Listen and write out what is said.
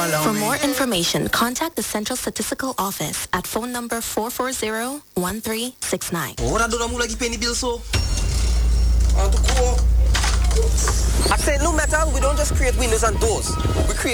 For more information, contact the Central Statistical Office at phone number 440-1369. Ora dona mula ki penny bill so. I said no matter, we don't just create windows and doors. We create